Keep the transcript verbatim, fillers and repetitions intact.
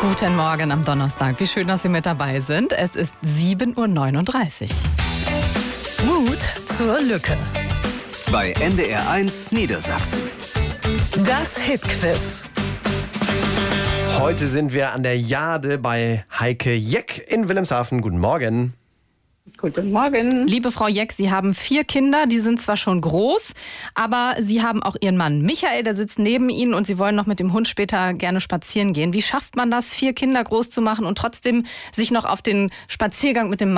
Guten Morgen am Donnerstag. Wie schön, dass Sie mit dabei sind. Es ist sieben Uhr neununddreißig. Mut zur Lücke. Bei N D R eins Niedersachsen. Das Hitquiz. Heute sind wir an der Jade bei Heike Jeck in Wilhelmshaven. Guten Morgen. Guten Morgen. Liebe Frau Jeck, Sie haben vier Kinder, die sind zwar schon groß, aber Sie haben auch Ihren Mann Michael, der sitzt neben Ihnen und Sie wollen noch mit dem Hund später gerne spazieren gehen. Wie schafft man das, vier Kinder groß zu machen und trotzdem sich noch auf den Spaziergang mit dem